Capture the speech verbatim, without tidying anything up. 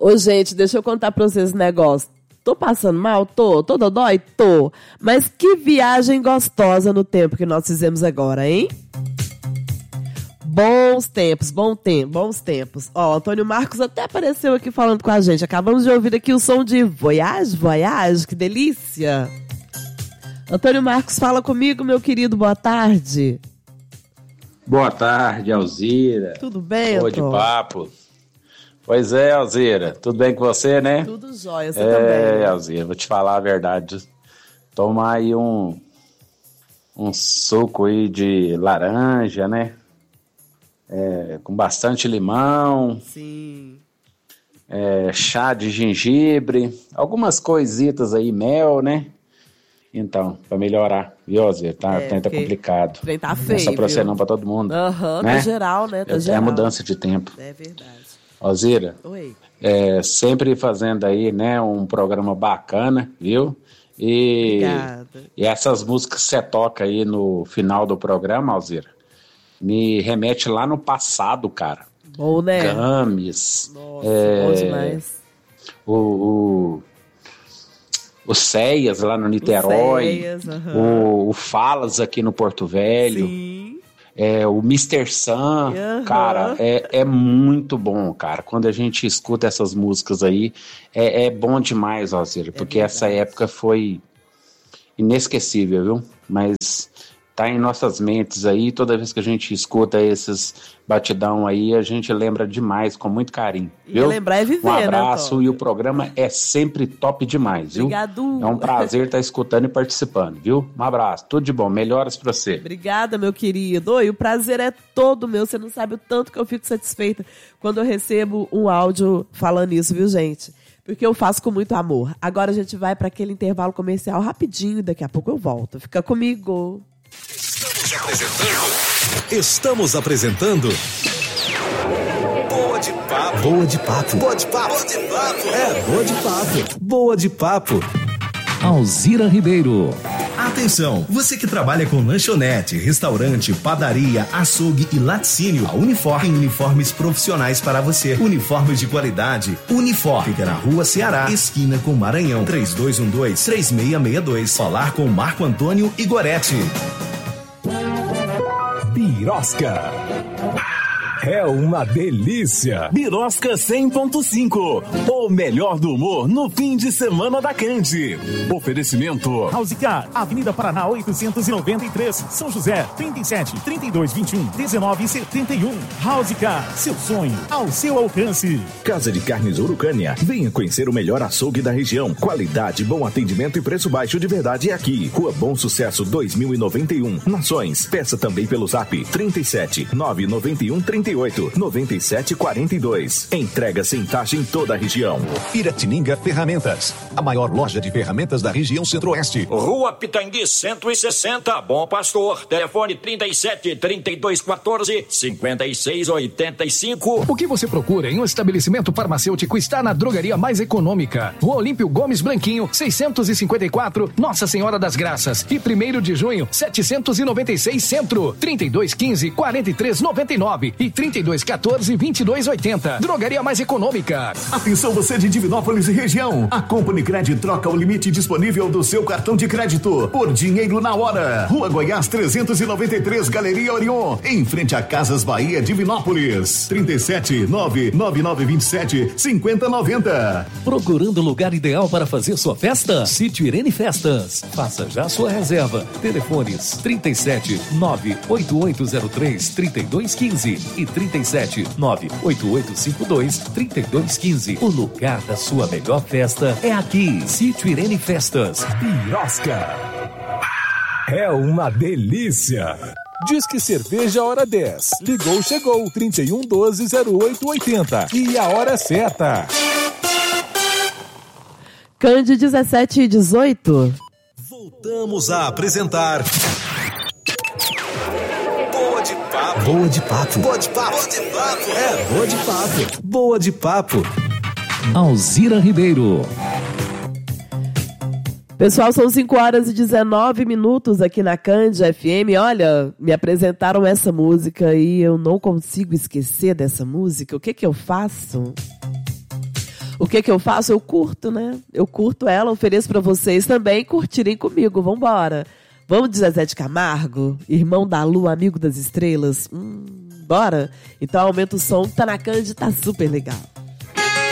Ô, gente, deixa eu contar pra vocês um negócio. Tô passando mal? Tô. Tô dodói? Tô. Mas que viagem gostosa no tempo que nós fizemos agora, hein? Bons tempos, bom tempo, bons tempos. Ó, o Antônio Marcos até apareceu aqui falando com a gente. Acabamos de ouvir aqui o som de Voyage, Voyage, que delícia. Antônio Marcos, fala comigo, meu querido, boa tarde. Boa tarde, Alzira. Tudo bem, Boa Antônio? de papo. Pois é, Alzira, tudo bem com você, né? Tudo jóia, você é, também. É, Alzira, vou te falar a verdade. Tomar aí um, um suco aí de laranja, né? É, com bastante limão. Sim. É, chá de gengibre, algumas coisitas aí, mel, né? Então, pra melhorar, viu, Alzira? Tá, É, tá complicado. Trem tá Não feio, é só pra você viu? não, pra todo mundo. Aham, uhum, né? Tá geral, né? Tá é, geral. É mudança de tempo. É verdade. Alzira, Oi. É, sempre fazendo aí, né, um programa bacana, viu? E, Obrigada. E essas músicas que você toca aí no final do programa, Alzira, me remete lá no passado, cara. Bom, né? Games. Nossa, é, bom demais. O, o, o Ceias lá no Niterói. O Ceias, uhum. o, o Falas aqui no Porto Velho. Sim. É, o mister Sam, Uhum. cara, é, é muito bom, cara. Quando a gente escuta essas músicas aí, é, é bom demais, Alzira, porque é essa época foi inesquecível, viu? Mas tá em nossas mentes aí, toda vez que a gente escuta esses batidão aí, a gente lembra demais, com muito carinho, viu? E lembrar é viver, um abraço, né, e o programa é sempre top demais, viu? Obrigado. É um prazer estar escutando e participando, viu? Um abraço, tudo de bom, melhoras pra você. Obrigada, meu querido. Oi, o prazer é todo meu, você não sabe o tanto que eu fico satisfeita quando eu recebo um áudio falando isso, viu, gente? Porque eu faço com muito amor. Agora a gente vai para aquele intervalo comercial rapidinho, daqui a pouco eu volto. Fica comigo. Estamos apresentando. Estamos apresentando. Boa de papo. Boa de papo. Boa de papo. Boa de papo. É, boa de papo. Boa de papo. Alzira Ribeiro. Atenção, você que trabalha com lanchonete, restaurante, padaria, açougue e laticínio, a Unifor tem uniformes profissionais para você. Uniformes de qualidade. Unifor fica na Rua Ceará, esquina com Maranhão, três dois um dois, três seis seis dois. Falar com Marco Antônio Igoretti. Birosca. É uma delícia. Birosca cem ponto cinco. O melhor do humor no fim de semana da Cande. Oferecimento House Car, Avenida Paraná oitocentos e noventa e três, São José, trinta e sete, trinta e dois, vinte e um, dezenove, setenta e um. House Car, seu sonho ao seu alcance. Casa de Carnes Urucânia. Venha conhecer o melhor açougue da região. Qualidade, bom atendimento e preço baixo de verdade é aqui. Rua Bom Sucesso dois mil e noventa e um. Nações. Peça também pelo Zap trinta e sete, nove nove um, trinta e oito, noventa e sete, quarenta e dois. Entrega sem taxa em toda a região. Piratininga Ferramentas, a maior loja de ferramentas da região centro-oeste. Rua Pitangui cento e sessenta, Bom Pastor. Telefone trinta e sete, trinta e dois, quatorze, cinquenta e seis, oitenta e cinco. O que você procura em um estabelecimento farmacêutico está na drogaria mais econômica. Rua Olímpio Gomes Blanquinho, seiscentos e cinquenta e quatro, Nossa Senhora das Graças. E primeiro de junho, setecentos e noventa e seis Centro. trinta e dois, quinze, quarenta e três, noventa e nove e trinta e dois, quatorze, vinte e dois, oitenta. Drogaria mais econômica. Atenção, você de Divinópolis e região. A Company Credit troca o limite disponível do seu cartão de crédito por dinheiro na hora. Rua Goiás trezentos e noventa e três, Galeria Orion, em frente a Casas Bahia, Divinópolis. trinta e sete, nove nove nove vinte e sete, cinquenta noventa. Procurando o lugar ideal para fazer sua festa? Sítio Irene Festas. Faça já sua reserva. Telefones trinta e sete, nove oito oito zero três, trinta e dois, quinze e trinta e sete, nove oito oito cinco dois, trinta e dois, quinze. O lugar da sua melhor festa é aqui. Sítio Irene Festas. Birosca. É uma delícia. Disque Cerveja Hora dez. Ligou, chegou. trinta e um, doze, zero oito, oitenta. E a hora certa. Cande dezessete e dezoito. Voltamos a apresentar. Boa de papo. Boa de papo. Boa de papo. Boa de papo. É, boa de papo. Boa de papo. Alzira Ribeiro. Pessoal, são cinco horas e dezenove minutos aqui na Cande F M. Olha, me apresentaram essa música e eu não consigo esquecer dessa música. O que que eu faço? o que que eu faço? Eu curto, né? Eu curto ela, ofereço pra vocês também curtirem comigo. Vambora. Vamos de Zezé de Camargo? Irmão da Lua, amigo das estrelas? Hum, bora? Então aumenta o som, tá na Cândido, tá super legal.